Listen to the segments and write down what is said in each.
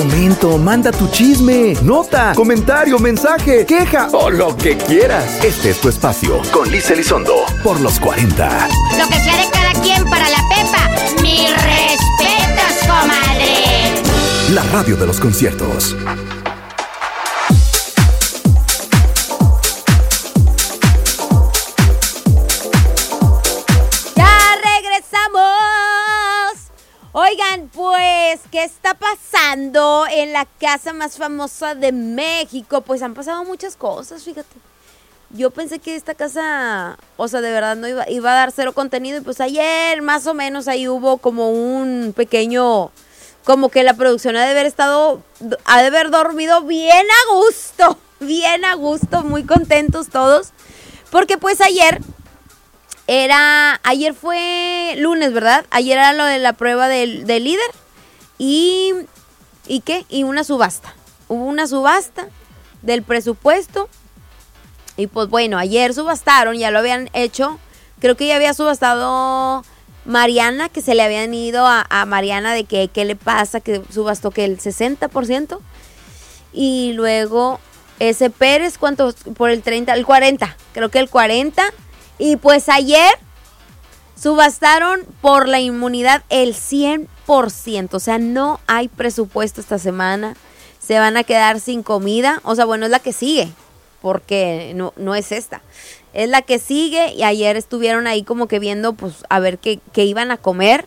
Momento, manda tu chisme, nota, comentario, mensaje, queja o lo que quieras. Este es tu espacio con Liz Elizondo por los 40. Lo que sea de cada quien para la Pepa. Mis respetos, comadre. La radio de los conciertos. Oigan, pues, ¿qué está pasando en la casa más famosa de México? Pues han pasado muchas cosas, fíjate. Yo pensé que esta casa, o sea, de verdad no iba a dar cero contenido. Y pues ayer, más o menos, ahí hubo como un pequeño, como que la producción ha de haber dormido bien a gusto, muy contentos todos. Porque pues ayer fue lunes, ¿verdad? Ayer era lo de la prueba del líder y ¿qué? Y una subasta. Hubo una subasta del presupuesto y pues bueno, ayer subastaron, ya lo habían hecho. Creo que ya había subastado Mariana, que se le habían ido a Mariana de que qué le pasa, que subastó que el 60%. Y luego ese Pérez, ¿cuánto? Por el 30, el 40, creo que el 40%. Y pues ayer subastaron por la inmunidad el 100%. O sea, no hay presupuesto esta semana. Se van a quedar sin comida. O sea, bueno, es la que sigue. Porque no es esta. Es la que sigue. Y ayer estuvieron ahí como que viendo, pues, a ver qué iban a comer.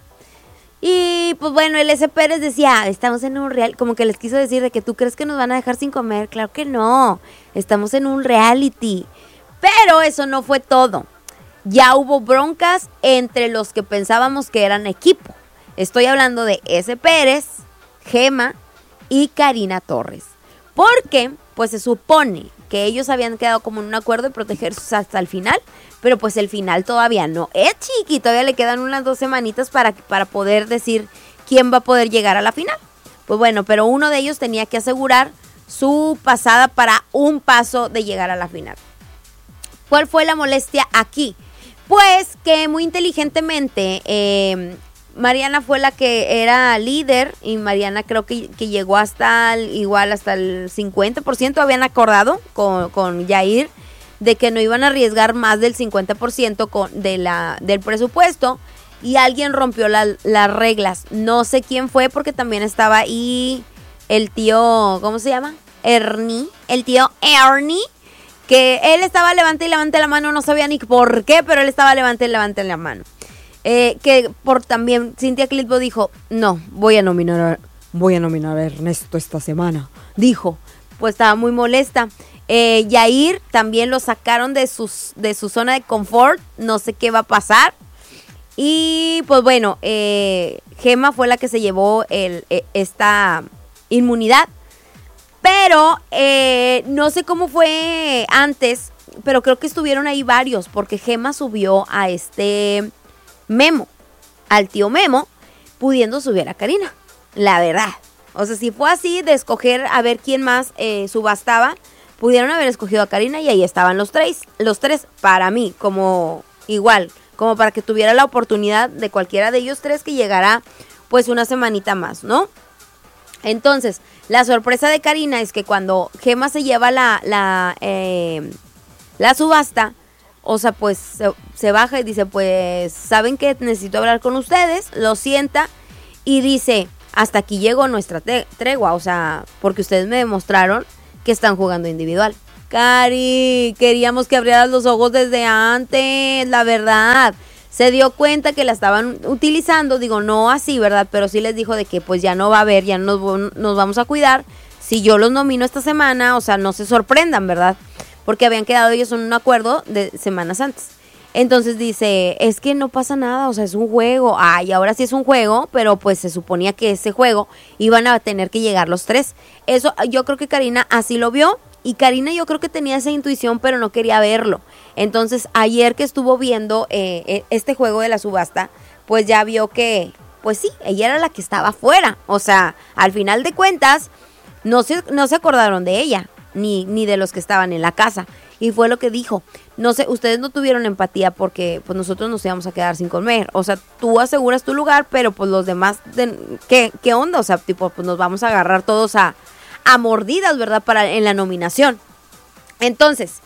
Y pues bueno, el S. Pérez decía, estamos en un real. Como que les quiso decir de que tú crees que nos van a dejar sin comer. Claro que no. Estamos en un reality. Pero eso no fue todo. Ya hubo broncas entre los que pensábamos que eran equipo. Estoy hablando de S. Pérez, Gema y Karina Torres. Porque, pues se supone que ellos habían quedado como en un acuerdo de protegerse hasta el final. Pero pues el final todavía no es chiqui. Todavía le quedan unas 2 semanitas para poder decir quién va a poder llegar a la final. Pues bueno, pero uno de ellos tenía que asegurar su pasada para un paso de llegar a la final. ¿Cuál fue la molestia aquí? Pues que muy inteligentemente Mariana fue la que era líder y Mariana creo que llegó hasta el 50%. Habían acordado con Yair de que no iban a arriesgar más del 50% del presupuesto y alguien rompió las reglas. No sé quién fue porque también estaba ahí el tío, ¿cómo se llama? Ernie, el tío Ernie. Que él estaba levante y levante la mano, no sabía ni por qué, pero él estaba levante y levante la mano. Que por también Cintia Clitbo dijo, no, voy a nominar a Ernesto esta semana. Dijo, pues estaba muy molesta. Yair también lo sacaron de su zona de confort, no sé qué va a pasar. Y pues bueno, Gema fue la que se llevó esta inmunidad. Pero no sé cómo fue antes, pero creo que estuvieron ahí varios, porque Gema subió a Memo, al tío Memo, pudiendo subir a Karina, la verdad. O sea, si fue así de escoger a ver quién más subastaba, pudieron haber escogido a Karina y ahí estaban los tres para mí, como igual, como para que tuviera la oportunidad de cualquiera de ellos tres que llegara pues una semanita más, ¿no? Entonces, la sorpresa de Karina es que cuando Gema se lleva la subasta, o sea, pues se baja y dice, pues, ¿saben qué? Necesito hablar con ustedes, lo sienta y dice, hasta aquí llegó nuestra tregua, o sea, porque ustedes me demostraron que están jugando individual. Cari, queríamos que abrieras los ojos desde antes, la verdad. Se dio cuenta que la estaban utilizando, digo, no así, ¿verdad? Pero sí les dijo de que pues ya no va a haber, ya nos vamos a cuidar. Si yo los nomino esta semana, o sea, no se sorprendan, ¿verdad? Porque habían quedado ellos en un acuerdo de semanas antes. Entonces dice, es que no pasa nada, o sea, es un juego. Ay, ahora sí es un juego, pero pues se suponía que ese juego iban a tener que llegar los tres. Eso, yo creo que Karina así lo vio. Y Karina yo creo que tenía esa intuición, pero no quería verlo. Entonces, ayer que estuvo viendo este juego de la subasta, pues ya vio que, pues sí, ella era la que estaba afuera. O sea, al final de cuentas, no se acordaron de ella, ni de los que estaban en la casa. Y fue lo que dijo, no sé, ustedes no tuvieron empatía porque pues nosotros nos íbamos a quedar sin comer. O sea, tú aseguras tu lugar, pero pues los demás, ¿qué onda? O sea, tipo, pues nos vamos a agarrar todos a mordidas, ¿verdad? En la nominación. Entonces,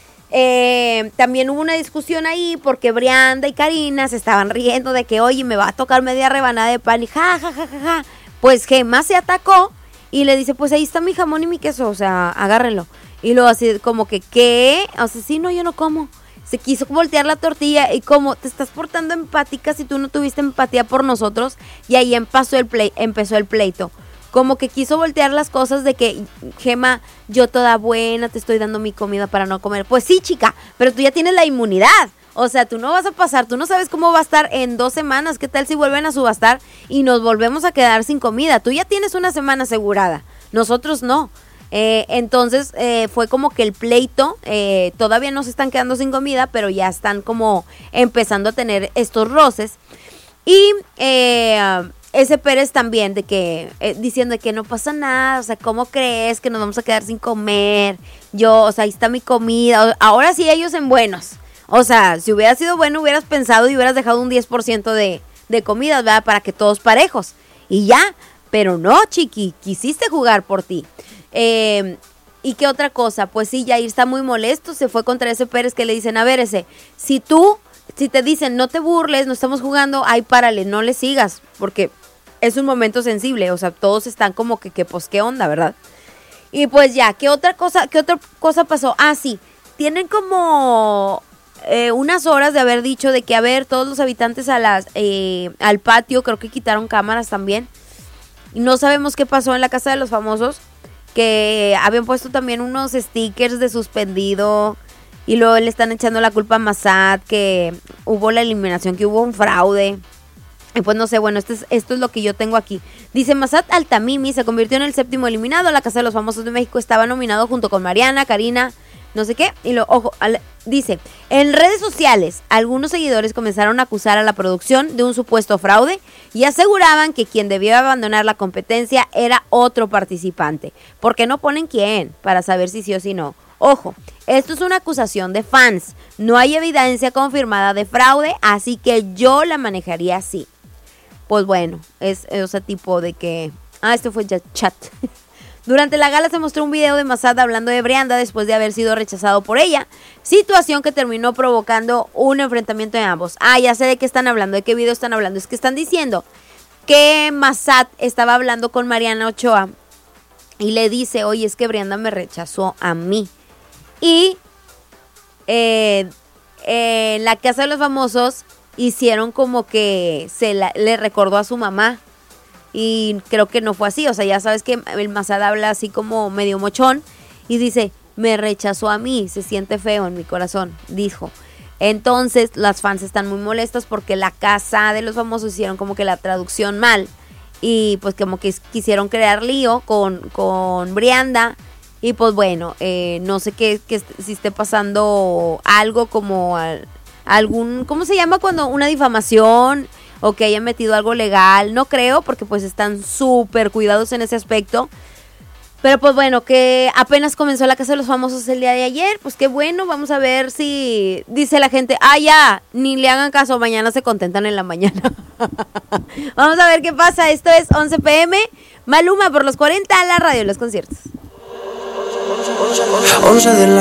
también hubo una discusión ahí porque Brianda y Karina se estaban riendo de que, oye, me va a tocar media rebanada de pan y ja. Pues Gema se atacó y le dice, pues ahí está mi jamón y mi queso, o sea, agárrenlo. Y luego así como que, ¿qué? O sea, sí, no, yo no como. Se quiso voltear la tortilla y como te estás portando empática si tú no tuviste empatía por nosotros. Y ahí empezó el pleito. Como que quiso voltear las cosas de que, Gema, yo toda buena, te estoy dando mi comida para no comer. Pues sí, chica, pero tú ya tienes la inmunidad. O sea, tú no vas a pasar, tú no sabes cómo va a estar en 2 semanas. ¿Qué tal si vuelven a subastar y nos volvemos a quedar sin comida? Tú ya tienes una semana asegurada, nosotros no. Entonces fue como que el pleito, todavía no se están quedando sin comida, pero ya están como empezando a tener estos roces. Y ese Pérez también de que diciendo que no pasa nada, o sea, ¿cómo crees que nos vamos a quedar sin comer? O sea, ahí está mi comida. Ahora sí ellos en buenos. O sea, si hubiera sido bueno, hubieras pensado y hubieras dejado un 10% de comidas, ¿verdad? Para que todos parejos. Y ya, pero no, chiqui, quisiste jugar por ti. ¿Y qué otra cosa? Pues sí, Yair está muy molesto, se fue contra ese Pérez que le dicen, a ver, si te dicen no te burles, no estamos jugando, ay, párale, no le sigas, porque es un momento sensible, o sea, todos están como que pues qué onda, ¿verdad? Y pues ya, ¿qué otra cosa pasó? Ah, sí, tienen como unas horas de haber dicho de que, a ver, todos los habitantes al patio, creo que quitaron cámaras también, y no sabemos qué pasó en la casa de los famosos, que habían puesto también unos stickers de suspendido y luego le están echando la culpa a Massad, que hubo la eliminación, que hubo un fraude. Y pues no sé, bueno, esto es lo que yo tengo aquí. Dice, Massad Altamimi se convirtió en el 7º eliminado. La Casa de los Famosos de México estaba nominado junto con Mariana, Karina, no sé qué. Y dice, en redes sociales, algunos seguidores comenzaron a acusar a la producción de un supuesto fraude y aseguraban que quien debió abandonar la competencia era otro participante. ¿Por qué no ponen quién? Para saber si sí o si no. Ojo, esto es una acusación de fans. No hay evidencia confirmada de fraude, así que yo la manejaría así. Pues bueno, es ese tipo de que... esto fue ya chat. Durante la gala se mostró un video de Massad hablando de Brianda después de haber sido rechazado por ella, situación que terminó provocando un enfrentamiento de ambos. Ya sé de qué están hablando, de qué video están hablando. Es que están diciendo que Massad estaba hablando con Mariana Ochoa y le dice, oye, es que Brianda me rechazó a mí. Y en la Casa de los Famosos hicieron como que le recordó a su mamá. Y creo que no fue así, o sea, ya sabes que el Massad habla así como medio mochón y dice, me rechazó a mí, se siente feo en mi corazón, dijo. Entonces las fans están muy molestas porque la Casa de los Famosos hicieron como que la traducción mal y pues como que quisieron crear lío con Brianda y pues bueno, no sé si esté pasando algo como algún, ¿cómo se llama cuando una difamación? O que hayan metido algo legal, no creo, porque pues están súper cuidados en ese aspecto. Pero pues bueno, que apenas comenzó la Casa de los Famosos el día de ayer, pues qué bueno, vamos a ver si dice la gente, ya, ni le hagan caso, mañana se contentan en la mañana. Vamos a ver qué pasa, esto es 11 p.m, Maluma por los 40, la radio de los conciertos. 11 de la